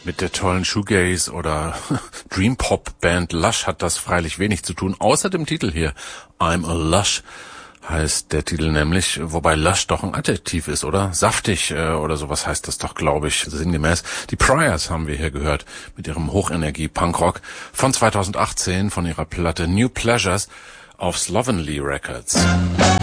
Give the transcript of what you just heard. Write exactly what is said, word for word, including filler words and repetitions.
Mit der tollen Shoegaze- oder Dream-Pop-Band Lush hat das freilich wenig zu tun, außer dem Titel hier. I'm a Lush heißt der Titel nämlich, wobei Lush doch ein Adjektiv ist, oder? Saftig äh, oder sowas heißt das doch, glaube ich, sinngemäß. Die Priors haben wir hier gehört mit ihrem Hochenergie-Punkrock von zweitausendachtzehn von ihrer Platte New Pleasures auf Slovenly Records.